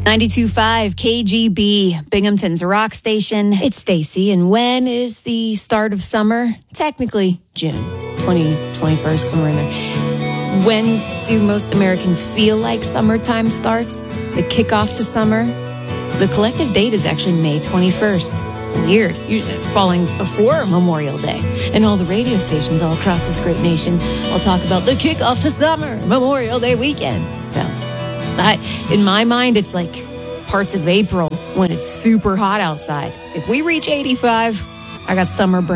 92.5 KGB, Binghamton's rock station. It's Stacy, and when is the start of summer? Technically, June 21st, somewhere in there. When do most Americans feel like summertime starts? The kickoff to summer? The collective date is actually May 21st. Weird. Falling before Memorial Day. And all the radio stations all across this great nation all talk about the kickoff to summer, Memorial Day weekend. So, in my mind, it's like parts of April when it's super hot outside. If we reach 85, I got summer brain.